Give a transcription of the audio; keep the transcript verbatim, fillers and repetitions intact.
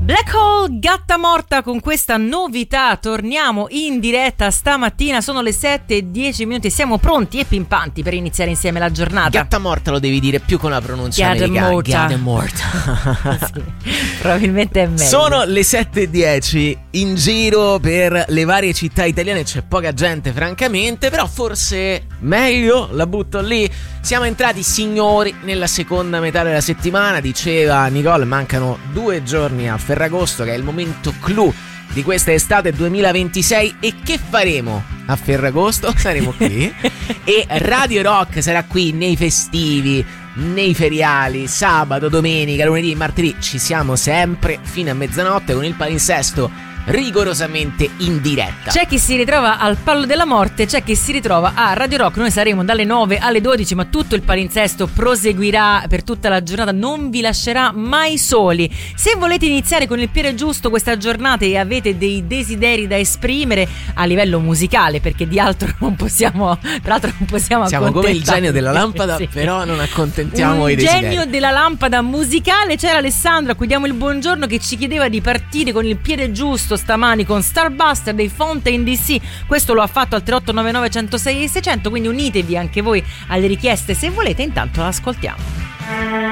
Black Hole, Gatta Morta. Con questa novità torniamo in diretta stamattina, sono le sette e dieci minuti e siamo pronti e pimpanti per iniziare insieme la giornata. Gatta Morta lo devi dire più con la pronuncia Gatta americana. Morta. Gatta Morta. Sì, probabilmente è meglio. Sono le sette e dieci, in giro per le varie città italiane c'è poca gente francamente, però forse meglio, la butto lì. Siamo entrati, signori, nella seconda metà della settimana, diceva Nicole, mancano due giorni a Ferragosto, che è il momento clou di questa estate duemilaventisei. E che faremo a Ferragosto? Saremo qui e Radio Rock sarà qui nei festivi, nei feriali, sabato, domenica, lunedì, martedì. Ci siamo sempre fino a mezzanotte con il palinsesto rigorosamente in diretta. C'è chi si ritrova al Palo della Morte, c'è chi si ritrova a Radio Rock. Noi saremo dalle nove alle dodici, ma tutto il palinsesto proseguirà per tutta la giornata, non vi lascerà mai soli. Se volete iniziare con il piede giusto questa giornata e avete dei desideri da esprimere a livello musicale, perché di altro non possiamo, tra l'altro non possiamo siamo come il genio della lampada, sì. Però non accontentiamo un i desideri. genio della lampada musicale. C'era Alessandro, a cui diamo il buongiorno, che ci chiedeva di partire con il piede giusto stamani con Starbuster dei Fountain D C. Questo lo ha fatto al tre otto nove nove uno zero sei seicento, quindi unitevi anche voi alle richieste se volete. Intanto l'ascoltiamo.